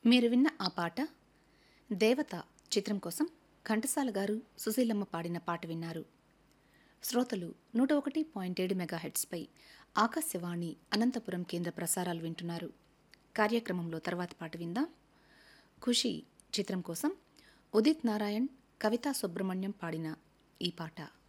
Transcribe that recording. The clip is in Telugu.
మీరు విన్న ఆ పాట 'దేవత' చిత్రం కోసం ఘంటసాల గారు, సుశీలమ్మ పాడిన పాట విన్నారు. శ్రోతలు 101.7 మెగాహెర్ట్జ్పై ఆకాశవాణి అనంతపురం కేంద్ర ప్రసారాలు వింటున్నారు. కార్యక్రమంలో తర్వాతి పాట విందాం. 'ఖుషి' చిత్రం కోసం ఉదిత్ నారాయణ్, కవితా సుబ్రహ్మణ్యం పాడిన ఈ పాట.